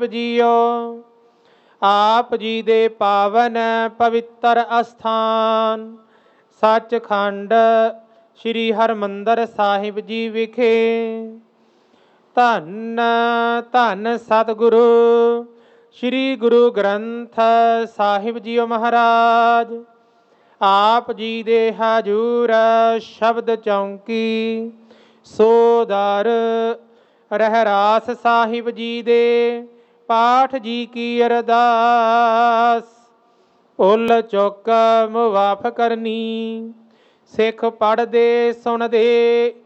JIO ਆਪ ਜੀ ਦੇ ਪਾਵਨ ਪਵਿੱਤਰ ਅਸਥਾਨ ਸੱਚਖੰਡ ਸ੍ਰੀ ਹਰਿਮੰਦਰ ਸਾਹਿਬ ਜੀ ਵਿਖੇ ਧੰਨ ਧੰਨ ਸਤਿਗੁਰੂ ਸ੍ਰੀ ਗੁਰੂ ਗ੍ਰੰਥ ਸਾਹਿਬ ਜੀਓ ਮਹਾਰਾਜ ਆਪ ਜੀ ਦੇ ਹਜੂਰ ਸ਼ਬਦ ਚੌਂਕੀ ਸੋਦਰ ਰਹਿਰਾਸ ਸਾਹਿਬ ਜੀ ਦੇ ਪਾਠ ਜੀ ਕੀ ਅਰਦਾਸ ਭੁੱਲ ਚੁੱਕ ਮੁਆਫ ਕਰਨੀ। ਸਿੱਖ ਪੜ੍ਹਦੇ ਸੁਣਦੇ